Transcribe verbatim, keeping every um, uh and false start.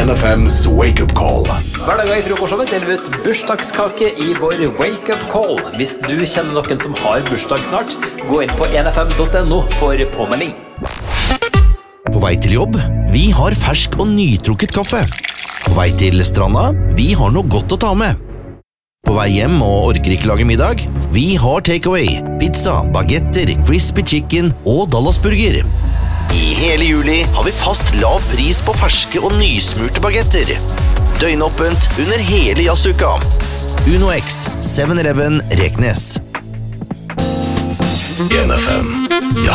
N F M's Wake Up Call. Hver dag i frokostshowet deler vi ut bursdagskake i vår Wake Up Call. Hvis du kjenner noen som har bursdag snart, gå inn på n f m punktum n o for påmelding. På vei til jobb, vi har fersk og nytrukket kaffe. På vei til stranda, vi har noe godt å ta med. På vei hjem og orker ikke lage middag, vi har takeaway, pizza, bagetter, crispy chicken og Dallasburger. I hele juli har vi fast lav pris på ferske og nysmurte bagetter. Døgnåpent under hele jazzuka. Uno X, seven eleven Reknes. N F M.